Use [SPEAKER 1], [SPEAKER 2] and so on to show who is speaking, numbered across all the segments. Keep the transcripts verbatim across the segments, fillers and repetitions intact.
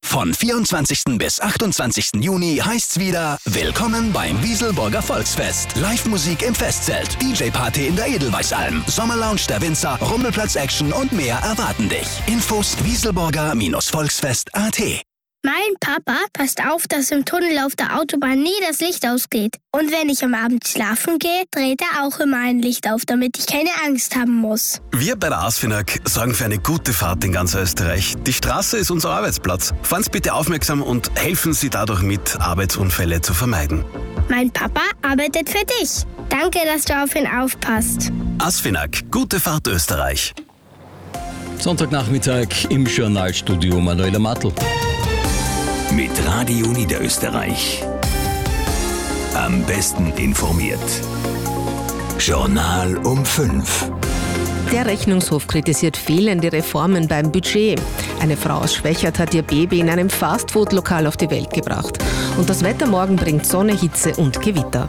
[SPEAKER 1] Von vierundzwanzigsten bis achtundzwanzigsten Juni heißt's wieder Willkommen beim Wieselburger Volksfest. Live-Musik im Festzelt, D J-Party in der Edelweißalm, Sommerlounge der Winzer, Rummelplatz-Action und mehr erwarten dich. Infos wieselburger Volksfest punkt at.
[SPEAKER 2] Mein Papa passt auf, dass im Tunnel auf der Autobahn nie das Licht ausgeht. Und wenn ich am Abend schlafen gehe, dreht er auch immer ein Licht auf, damit ich keine Angst haben muss.
[SPEAKER 3] Wir bei der ASFINAG sorgen für eine gute Fahrt in ganz Österreich. Die Straße ist unser Arbeitsplatz. Fahren Sie bitte aufmerksam und helfen Sie dadurch mit, Arbeitsunfälle zu vermeiden.
[SPEAKER 2] Mein Papa arbeitet für dich. Danke, dass du auf ihn aufpasst.
[SPEAKER 3] ASFINAG, gute Fahrt Österreich.
[SPEAKER 4] Sonntagnachmittag im Journalstudio Manuela Matl.
[SPEAKER 1] Mit Radio Niederösterreich. Am besten informiert. Journal um fünf.
[SPEAKER 5] Der Rechnungshof kritisiert fehlende Reformen beim Budget. Eine Frau aus Schwächert hat ihr Baby in einem Fastfood-Lokal auf die Welt gebracht. Und das Wetter morgen bringt Sonne, Hitze und Gewitter.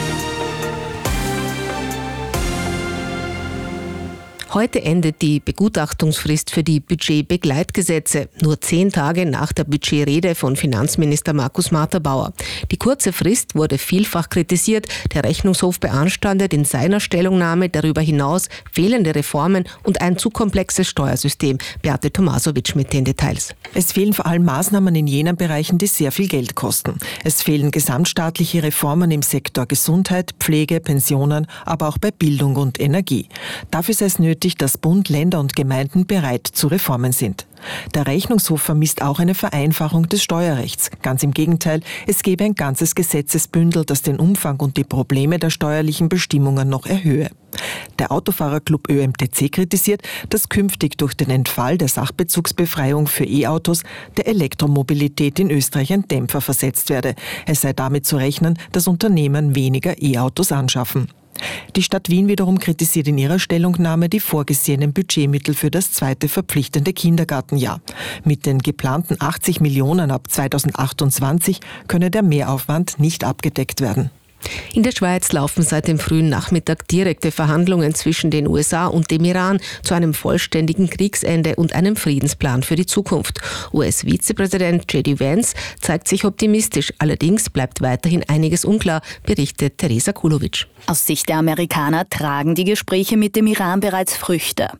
[SPEAKER 5] Heute endet die Begutachtungsfrist für die Budgetbegleitgesetze, nur zehn Tage nach der Budgetrede von Finanzminister Markus Martha-Bauer. Die kurze Frist wurde vielfach kritisiert. Der Rechnungshof beanstandet in seiner Stellungnahme darüber hinaus fehlende Reformen und ein zu komplexes Steuersystem. Beate Tomasowitsch mit den Details.
[SPEAKER 6] Es fehlen vor allem Maßnahmen in jenen Bereichen, die sehr viel Geld kosten. Es fehlen gesamtstaatliche Reformen im Sektor Gesundheit, Pflege, Pensionen, aber auch bei Bildung und Energie. Dafür sei es nötig, dass Bund, Länder und Gemeinden bereit zu Reformen sind. Der Rechnungshof vermisst auch eine Vereinfachung des Steuerrechts. Ganz im Gegenteil, es gebe ein ganzes Gesetzesbündel, das den Umfang und die Probleme der steuerlichen Bestimmungen noch erhöhe. Der Autofahrerclub Ö M T C kritisiert, dass künftig durch den Entfall der Sachbezugsbefreiung für E-Autos der Elektromobilität in Österreich ein Dämpfer versetzt werde. Es sei damit zu rechnen, dass Unternehmen weniger E-Autos anschaffen. Die Stadt Wien wiederum kritisiert in ihrer Stellungnahme die vorgesehenen Budgetmittel für das zweite verpflichtende Kindergartenjahr. Mit den geplanten achtzig Millionen ab zweitausendachtundzwanzig könne der Mehraufwand nicht abgedeckt werden.
[SPEAKER 5] In der Schweiz laufen seit dem frühen Nachmittag direkte Verhandlungen zwischen den U S A und dem Iran zu einem vollständigen Kriegsende und einem Friedensplan für die Zukunft. U S-Vizepräsident J D Vance zeigt sich optimistisch, allerdings bleibt weiterhin einiges unklar, berichtet Teresa Kulowitsch.
[SPEAKER 7] Aus Sicht der Amerikaner tragen die Gespräche mit dem Iran bereits Früchte,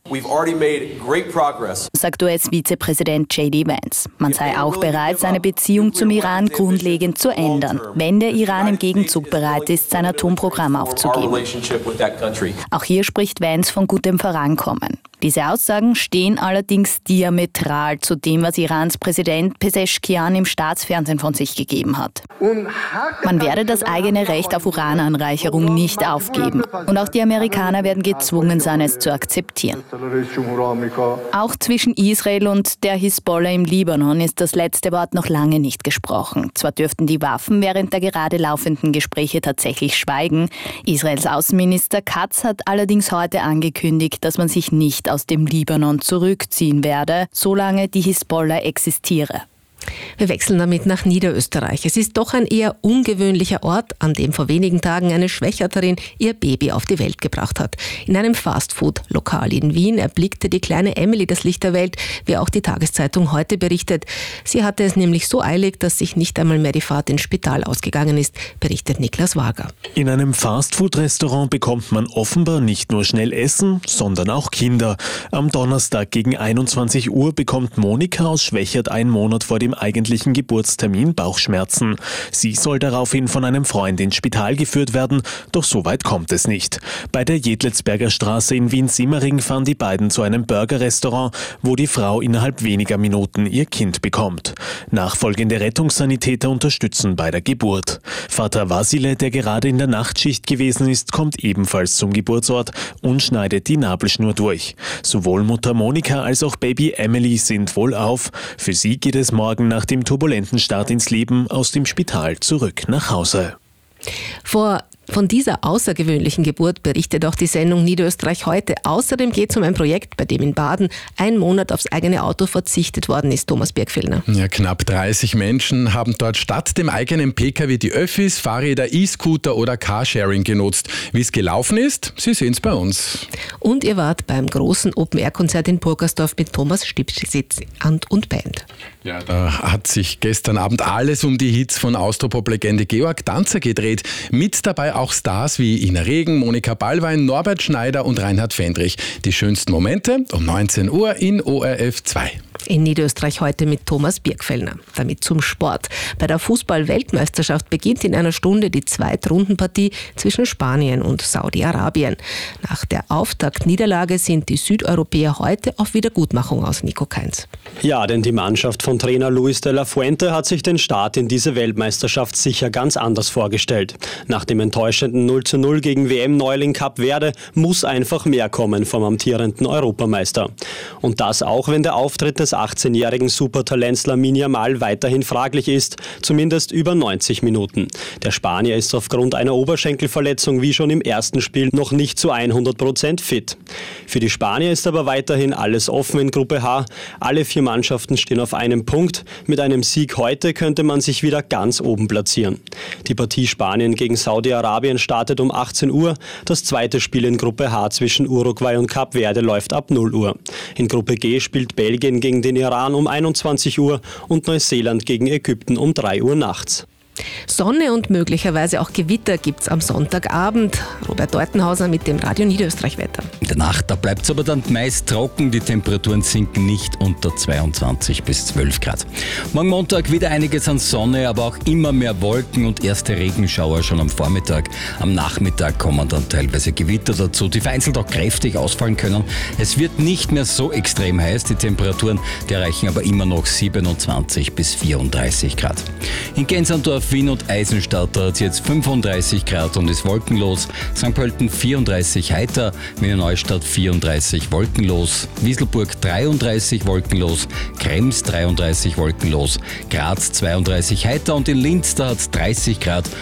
[SPEAKER 7] sagt U S-Vizepräsident J D Vance. Man sei auch bereit, seine Beziehung zum Iran grundlegend zu ändern, wenn der Iran im Gegenzug bereit ist, sein Atomprogramm aufzugeben. Auch hier spricht Vance von gutem Vorankommen. Diese Aussagen stehen allerdings diametral zu dem, was Irans Präsident Pezeshkian im Staatsfernsehen von sich gegeben hat. Man werde das eigene Recht auf Urananreicherung nicht aufgeben. Und auch die Amerikaner werden gezwungen sein, es zu akzeptieren. Auch zwischen Israel und der Hisbollah im Libanon ist das letzte Wort noch lange nicht gesprochen. Zwar dürften die Waffen während der gerade laufenden Gespräche tatsächlich schweigen. Israels Außenminister Katz hat allerdings heute angekündigt, dass man sich nicht aus dem Libanon zurückziehen werde, solange die Hisbollah existiere.
[SPEAKER 5] Wir wechseln damit nach Niederösterreich. Es ist doch ein eher ungewöhnlicher Ort, an dem vor wenigen Tagen eine Schwächerterin ihr Baby auf die Welt gebracht hat. In einem Fastfood-Lokal in Wien erblickte die kleine Emily das Licht der Welt, wie auch die Tageszeitung heute berichtet. Sie hatte es nämlich so eilig, dass sich nicht einmal mehr die Fahrt ins Spital ausgegangen ist, berichtet Niklas Wager.
[SPEAKER 8] In einem Fastfood-Restaurant bekommt man offenbar nicht nur schnell Essen, sondern auch Kinder. Am Donnerstag gegen einundzwanzig Uhr bekommt Monika aus Schwächert einen Monat vor dem eigentlichen Geburtstermin Bauchschmerzen. Sie soll daraufhin von einem Freund ins Spital geführt werden, doch so weit kommt es nicht. Bei der Jedlitzberger Straße in Wien-Simmering fahren die beiden zu einem Burger-Restaurant, wo die Frau innerhalb weniger Minuten ihr Kind bekommt. Nachfolgende Rettungssanitäter unterstützen bei der Geburt. Vater Vasile, der gerade in der Nachtschicht gewesen ist, kommt ebenfalls zum Geburtsort und schneidet die Nabelschnur durch. Sowohl Mutter Monika als auch Baby Emily sind wohlauf. Für sie geht es morgen nach dem turbulenten Start ins Leben aus dem Spital zurück nach Hause.
[SPEAKER 5] Vor Von dieser außergewöhnlichen Geburt berichtet auch die Sendung Niederösterreich heute. Außerdem geht es um ein Projekt, bei dem in Baden ein Monat aufs eigene Auto verzichtet worden ist. Thomas Birkfellner.
[SPEAKER 9] Ja, knapp dreißig Menschen haben dort statt dem eigenen Pkw die Öffis, Fahrräder, E-Scooter oder Carsharing genutzt. Wie es gelaufen ist, Sie sehen es bei uns.
[SPEAKER 5] Und ihr wart beim großen Open-Air-Konzert in Burgersdorf mit Thomas Stipschitz und Band.
[SPEAKER 9] Ja, da hat sich gestern Abend alles um die Hits von Austropop-Legende Georg Danzer gedreht. Mit dabei auch Stars wie Ina Regen, Monika Ballwein, Norbert Schneider und Reinhard Fendrich. Die schönsten Momente um neunzehn Uhr in O R F zwei.
[SPEAKER 5] In Niederösterreich heute mit Thomas Birkfellner. Damit zum Sport. Bei der Fußball-Weltmeisterschaft beginnt in einer Stunde die Zweitrundenpartie zwischen Spanien und Saudi-Arabien. Nach der Auftaktniederlage sind die Südeuropäer heute auf Wiedergutmachung aus. Nico Kainz.
[SPEAKER 10] Ja, denn die Mannschaft von Trainer Luis de la Fuente hat sich den Start in diese Weltmeisterschaft sicher ganz anders vorgestellt. Nach dem enttäuschenden null zu null gegen W M-Neuling Kap Verde muss einfach mehr kommen vom amtierenden Europameister. Und das auch, wenn der Auftritt des achtzehnjährigen Supertalents Lamine Yamal weiterhin fraglich ist, zumindest über neunzig Minuten. Der Spanier ist aufgrund einer Oberschenkelverletzung wie schon im ersten Spiel noch nicht zu hundert Prozent fit. Für die Spanier ist aber weiterhin alles offen in Gruppe H. Alle vier Mannschaften stehen auf einem Punkt. Mit einem Sieg heute könnte man sich wieder ganz oben platzieren. Die Partie Spanien gegen Saudi-Arabien startet um achtzehn Uhr. Das zweite Spiel in Gruppe H zwischen Uruguay und Kap Verde läuft ab null Uhr. In Gruppe G spielt Belgien gegen den Iran um einundzwanzig Uhr und Neuseeland gegen Ägypten um drei Uhr nachts.
[SPEAKER 5] Sonne und möglicherweise auch Gewitter gibt's am Sonntagabend. Robert Deutenhauser mit dem Radio Niederösterreich-Wetter.
[SPEAKER 4] In der Nacht, da bleibt es aber dann meist trocken. Die Temperaturen sinken nicht unter zweiundzwanzig bis zwölf Grad. Morgen Montag wieder einiges an Sonne, aber auch immer mehr Wolken und erste Regenschauer schon am Vormittag. Am Nachmittag kommen dann teilweise Gewitter dazu, die vereinzelt auch kräftig ausfallen können. Es wird nicht mehr so extrem heiß. Die Temperaturen, die erreichen aber immer noch siebenundzwanzig bis vierunddreißig Grad. In Gensandorf, Wien und Eisenstadt hat es jetzt fünfunddreißig Grad und ist wolkenlos. Sankt Pölten vierunddreißig heiter, Wiener Neustadt vierunddreißig wolkenlos, Wieselburg dreiunddreißig wolkenlos, Krems dreiunddreißig wolkenlos, Graz zweiunddreißig heiter und in Linz da hat es dreißig Grad